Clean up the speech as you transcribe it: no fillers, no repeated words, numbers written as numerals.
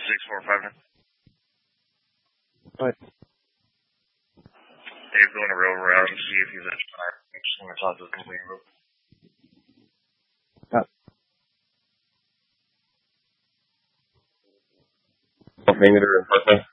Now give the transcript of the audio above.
645. What? Dave's going to Rover out and see if he's at fire. I'm just going to talk to the complete rope. Magnitude and partner.